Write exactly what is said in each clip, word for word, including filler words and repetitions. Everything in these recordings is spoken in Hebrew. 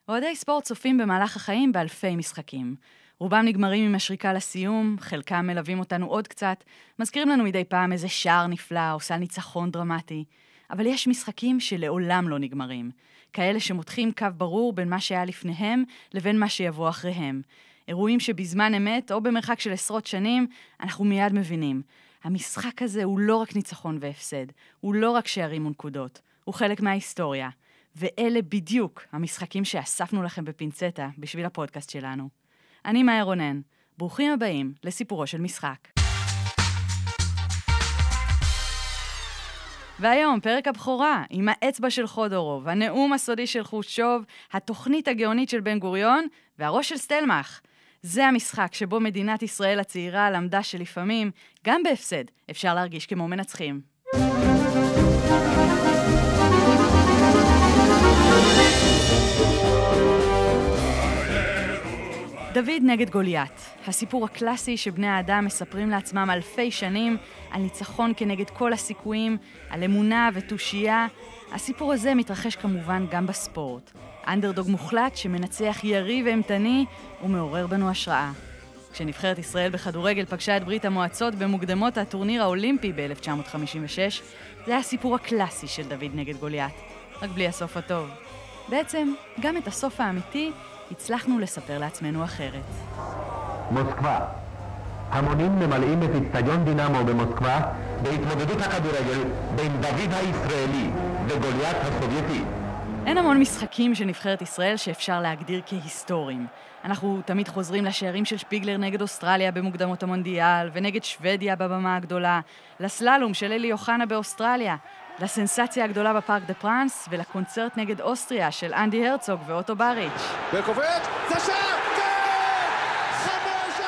אוהדי ספורט צופים במהלך החיים באלפי משחקים. רובם נגמרים עם השריקה לסיום, חלקם מלווים אותנו עוד קצת, מזכירים לנו מדי פעם איזה שער נפלא או סל ניצחון דרמטי. אבל יש משחקים שלעולם לא נגמרים. כאלה שמותחים קו ברור בין מה שהיה לפניהם לבין מה שיבוא אחריהם. אירועים שבזמן אמת או במרחק של עשרות שנים, אנחנו מיד מבינים. המשחק הזה הוא לא רק ניצחון והפסד, הוא לא רק שערים ונקודות, הוא חלק מההיסטוריה. ואלה בדיוק המשחקים שאספנו לכם בפינצטה בשביל הפודקאסט שלנו. אני מאיה רונן, ברוכים הבאים לסיפורו של משחק. והיום פרק הבכורה עם האצבע של חודורוב, הנאום הסודי של חושוב, התוכנית הגאונית של בן גוריון והראש של סטלמך. זה המשחק שבו מדינת ישראל הצעירה למדה שלפעמים, גם בהפסד, אפשר להרגיש כמו מנצחים. דוד נגד גוליית, הסיפור הקלאסי שבני האדם מספרים לעצמם אלפי שנים, על ניצחון כנגד כל הסיכויים, על אמונה ותושייה. הסיפור הזה מתרחש כמובן גם בספורט. אנדרדוג מוחלט שמנצח יריב ואימתני ומעורר בנו השראה. כשנבחרת ישראל בכדורגל פגשה את ברית המועצות במוקדמות הטורניר האולימפי ב-אלף תשע מאות חמישים ושש, זה היה הסיפור הקלאסי של דוד נגד גוליית, רק בלי הסוף הטוב. בעצם, גם את הסוף האמיתי הצלחנו לספר לעצמנו אחרת. מוסקבה. המונים ממלאים את אצטדיון דינמו במוסקבה בהתמודדות הכדורגל בין דוד הישראלי וגוליית הסובייטי. אין המון משחקים של נבחרת ישראל שאפשר להגדיר כהיסטוריים. אנחנו תמיד חוזרים לשערים של שפיגלר נגד אוסטרליה במוקדמות המונדיאל, ונגד שוודיה בבמה הגדולה, לסללום של אלי יוחנה באוסטרליה, לסנסציה הגדולה בפארק דה פרנס, ולקונצרט נגד אוסטריה של אנדי הרצוג ואוטו בריץ'. וקופץ, זה שער! כן! חמש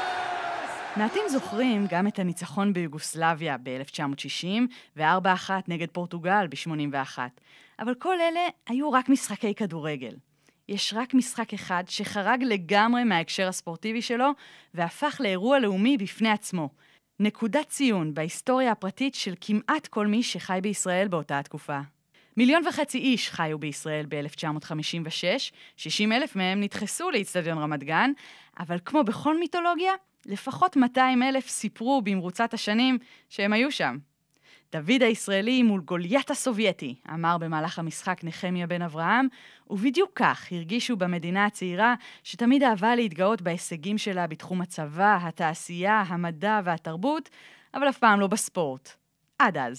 אפס! מעטים זוכרים גם את הניצחון ביוגוסלביה ב-אלף תשע מאות שישים, ו-ארבע אחת נגד פורטוגל ב-שמונים ואחת. אבל כל אלה היו רק משחקי כדורגל. יש רק משחק אחד שחרג לגמרי מההקשר הספורטיבי שלו, והפך לאירוע לאומי בפני עצמו. נקודת ציון בהיסטוריה הפרטית של כמעט כל מי שחי בישראל באותה התקופה. מיליון וחצי איש חיו בישראל ב-אלף תשע מאות חמישים ושש, שישים אלף מהם נדחסו לאצטדיון רמת גן, אבל כמו בכל מיתולוגיה, לפחות מאתיים אלף סיפרו במרוצת השנים שהם היו שם. דוד הישראלי מול גוליית הסובייטי, אמר במהלך המשחק נחמיה בן אברהם, ובדיוק כך הרגישו במדינה הצעירה שתמיד אהבה להתגאות בהישגים שלה בתחום הצבא, התעשייה, המדע והתרבות, אבל אף פעם לא בספורט. עד אז.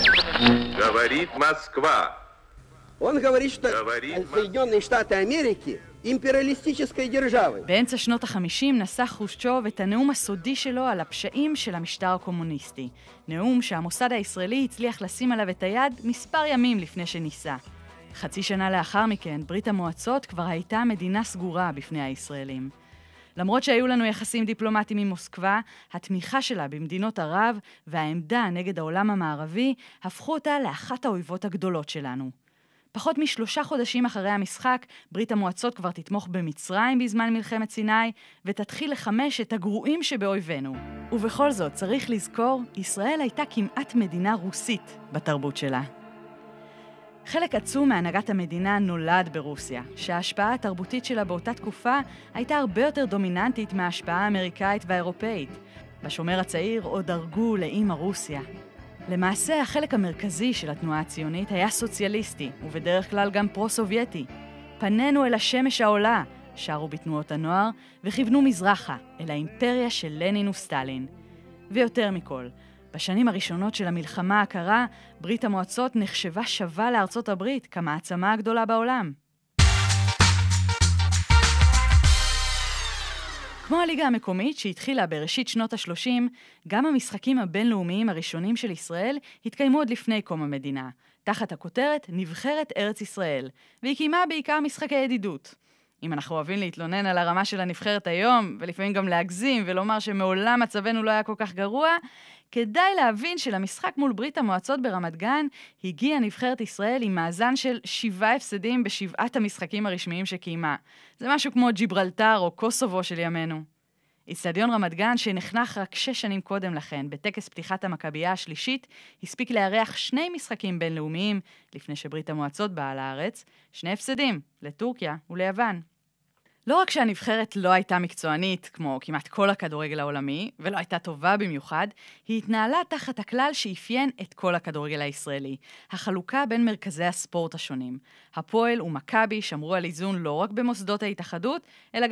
Говорит Москва. Он говорит, что Соединенные Штаты Америки империалистической державы. באמצע שנות ה-חמישים נשא חושצ'וב את הנאום הסודי שלו על הפשעים של המשטר הקומוניסטי. נאום שהמוסד הישראלי הצליח לשים עליו את היד מספר ימים לפני שניסה. חצי שנה לאחר מכן, ברית המועצות כבר הייתה מדינה סגורה בפני הישראלים. למרות שהיו לנו יחסים דיפלומטיים עם מוסקבה, התמיכה שלה במדינות ערב והעמדה נגד העולם המערבי הפכו אותה לאחת האויבות הגדולות שלנו. פחות משלושה חודשים אחרי המשחק, ברית המועצות כבר תתמוך במצרים בזמן מלחמת סיני, ותתחיל לחמש את הגרועים שבאויבינו. ובכל זאת, צריך לזכור, ישראל הייתה כמעט מדינה רוסית בתרבות שלה. חלק עצום מהנהגת המדינה נולד ברוסיה, שההשפעה התרבותית שלה באותה תקופה הייתה הרבה יותר דומיננטית מההשפעה האמריקאית והאירופאית. בשומר הצעיר עוד דרגו לאמא רוסיה. למעשה, החלק המרכזי של התנועה הציונית היה סוציאליסטי, ובדרך כלל גם פרו-סובייטי. פנינו אל השמש העולה, שרו בתנועות הנוער, וכיוונו מזרחה, אל האימפריה של לנין וסטלין. ויותר מכל, בשנים הראשונות של המלחמה הקרה, ברית המועצות נחשבה שווה לארצות הברית כמעצמה הגדולה בעולם. כמו הליגה המקומית שהתחילה בראשית שנות ה-שלושים, גם המשחקים הבינלאומיים הראשונים של ישראל התקיימו עוד לפני קום המדינה, תחת הכותרת נבחרת ארץ ישראל, והיא קיימה בעיקר משחקי ידידות. אם אנחנו אוהבים להתלונן על הרמה של הנבחרת היום, ולפעמים גם להגזים ולומר שמעולם מצבנו לא היה כל כך גרוע, כדאי להבין שלמשחק מול ברית המועצות ברמת גן, הגיעה נבחרת ישראל עם מאזן של שבעה הפסדים בשבעת המשחקים הרשמיים שקיימה. זה משהו כמו ג'יברלטר או קוסובו של ימינו. אצטדיון רמת גן, שנחנך רק שש שנים קודם לכן, בטקס פתיחת המכבייה השלישית, הספיק לארח שני משחקים בינלאומיים, לפני שברית המועצות באה לארץ, שני הפסדים, לטורקיה וליוון. לא רק שהנבחרת לא הייתה מקצוענית, כמו כמעט כל הכדורגל העולמי, ולא הייתה טובה במיוחד, היא התנהלה תחת הכלל שאפיין את כל הכדורגל הישראלי, החלוקה בין מרכזי הספורט השונים. הפועל ומכבי שמרו על איזון לא רק במוסדות ההתאחדות, אלא